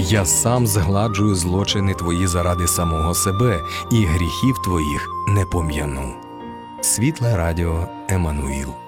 Я сам згладжую злочини твої заради самого себе, і гріхів твоїх не пом'яну. Світле радіо Еммануїл.